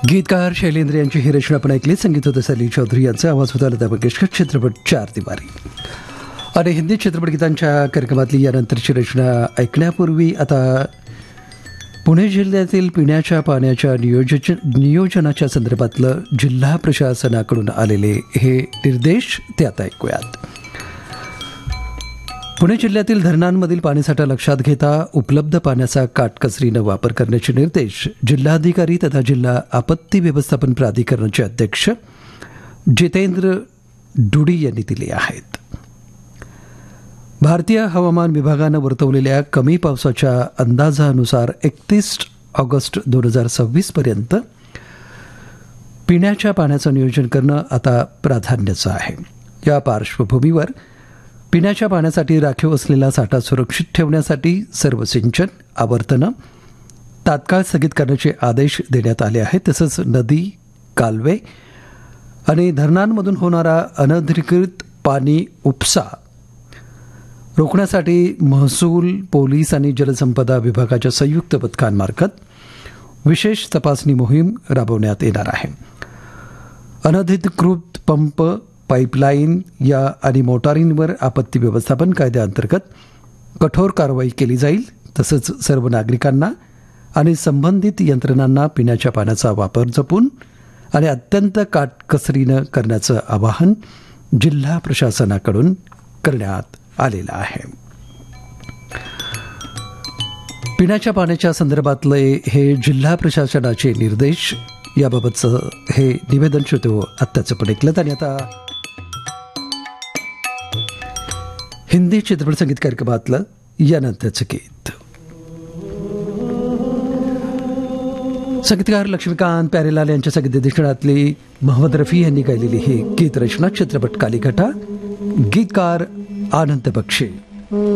गीतकार शैलेंद्र यांची ही रचना आपण ऐकली. संगीत होतं सलील चौधरी यांचा, आवाज होता लता मंगेशकर. चित्रपट चार दिवारी. आणि हिंदी चित्रपट गीतांच्या कार्यक्रमातली यानंतरची रचना ऐकण्यापूर्वी आता पुणे जिल्ह्यातील पिण्याच्या पाण्याच्या नियोजनाच्या संदर्भातलं जिल्हा प्रशासनाकडून आलेले हे निर्देश ते आता ऐकूयात. पुणे जिल्ह्यातील धरणांमधील पाणीसाठा लक्षात घेता उपलब्ध पाण्याचा काटकसरीनं वापर करण्याचे निर्देश जिल्हाधिकारी तथा जिल्हा आपत्ती व्यवस्थापन प्राधिकरणाचे अध्यक्ष जितेंद्र डुडी यांनी दिले आहेत. भारतीय हवामान विभागानं वर्तवलेल्या कमी पावसाच्या अंदाजानुसार 31 ऑगस्ट 2026 पर्यंत पिण्याच्या पाण्याचं नियोजन करणं आता प्राधान्याचं आहे. या पार्श्वभूमीवर पिण्याच्या पाण्यासाठी राखीव असलेला साठा सुरक्षित ठेवण्यासाठी सर्व सिंचन आवर्तनं तात्काळ स्थगित करण्याचे आदेश देण्यात आले आहेत. तसंच नदी, कालवे आणि धरणांमधून होणारा अनधिकृत पाणी उपसा रोखण्यासाठी महसूल, पोलीस आणि जलसंपदा विभागाच्या संयुक्त पथकांमार्फत विशेष तपासणी मोहीम राबवण्यात येणार आहे. अनधिकृत पंप, पाईपलाईन या आणि मोटारींवर आपत्ती व्यवस्थापन कायद्याअंतर्गत कठोर कारवाई केली जाईल. तसंच सर्व नागरिकांना आणि संबंधित यंत्रणांना पिण्याच्या पाण्याचा वापर जपून आणि अत्यंत काटकसरीनं करण्याचं आवाहन जिल्हा प्रशासनाकडून करण्यात आलेलं आहे. पिण्याच्या पाण्याच्या संदर्भातले हे जिल्हा प्रशासनाचे निर्देश, याबाबतचं हे निवेदन श्रोतो आत्ताचं पण ऐकलं. आणि आता हिंदी चित्रपट संगीत कार्यक्रमातलं यानंतरचं गीत. संगीतकार लक्ष्मीकांत प्यारेलाल यांच्या संगीत निर्देशनातली मोहम्मद रफी यांनी गायलेली ही गीत रचना चित्रपट कालीघटा. गीतकार आनंद बक्षी.